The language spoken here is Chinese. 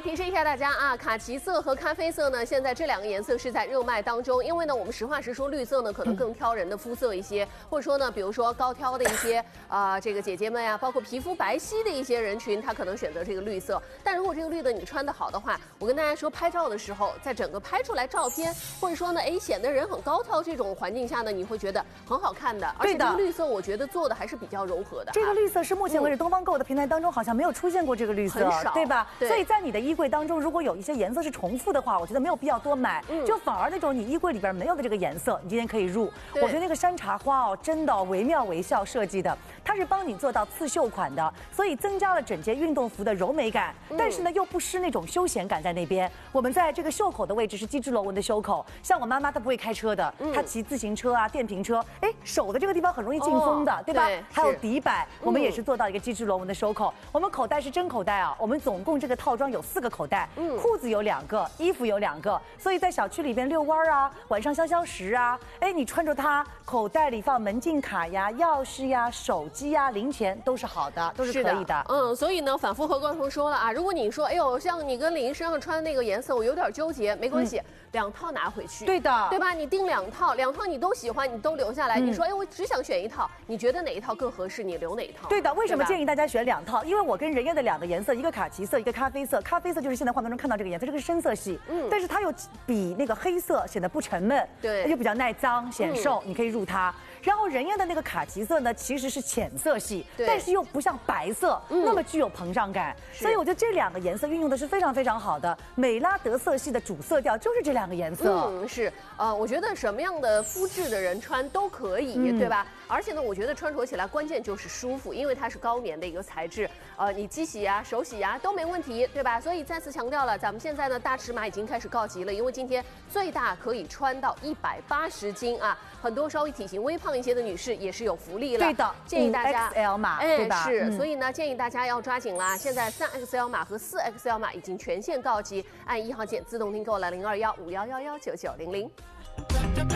提示一下大家啊，卡其色和咖啡色呢，现在这两个颜色是在热卖当中。因为呢，我们实话实说，绿色呢可能更挑人的肤色一些，或者说呢，比如说高挑的一些这个姐姐们呀，包括皮肤白皙的一些人群，她可能选择这个绿色。但如果这个绿的你穿得好的话，我跟大家说，拍照的时候，在整个拍出来照片，或者说呢，显得人很高挑这种环境下呢，你会觉得很好看的。而且这个绿色，我觉得做的还是比较柔和的。 这个绿色是目前为止东方购的平台当中好像没有出现过这个绿色， 很少， 对吧？ 对。 所以在你的衣柜当中，如果有一些颜色是重复的话，我觉得没有必要多买，就反而那种你衣柜里边没有的这个颜色，你今天可以入。我觉得那个山茶花哦，真的惟妙惟肖设计的，它是帮你做到刺绣款的，所以增加了整件运动服的柔美感，但是呢又不失那种休闲感在那边。我们在这个袖口的位置是机织螺纹的袖口，像我妈妈她不会开车的，她骑自行车啊、电瓶车，手的这个地方很容易进风的，对吧？还有底板，我们也是做到一个机织螺纹的收口。我们口袋是真口袋啊，我们总共这个套装有4个口袋，裤子有2个，衣服有2个，所以在小区里边遛弯啊，晚上消消食啊，你穿着它，口袋里放门禁卡呀、钥匙呀、手机呀、零钱都是好的，都是可以的。 所以呢，反复和观众说了啊，如果你说，哎呦，像你跟李莹身上穿的那个颜色，我有点纠结，没关系，2套拿回去， 对的， 对吧？你订2套，2套你都喜欢，你都留下来。你说，我只想选1套，你觉得哪一套更合适，你留哪一套？ 对的，为什么建议大家选2套？因为我跟人家的2个颜色，一个卡其色，一个咖啡色。咖啡色就是现在画面中看到这个颜色，这个是深色系，但是它又比那个黑色显得不沉闷， 对， 又比较耐脏显瘦，你可以入它。然后人家的那个卡其色呢，其实是浅色系，但是又不像白色那么具有膨胀感，所以我觉得这2个颜色运用的是非常非常好的。美拉德色系的主色调就是这2个颜色。 是，我觉得什么样的肤质的人穿都可以，对吧？而且呢，我觉得穿着起来关键就是舒服，因为它是高棉的一个材质，你机洗啊、手洗啊都没问题，对吧？所以再次强调了，咱们现在呢大尺码已经开始告急了，因为今天最大可以穿到180斤啊，很多稍微体型微胖一些的女士也是有福利了。 对的， 建议大家 XL 码，对吧？ 是，所以呢，建议大家要抓紧啦。现在3XL 码和4XL 码已经全线告急，按1号键自动订购了0215119900。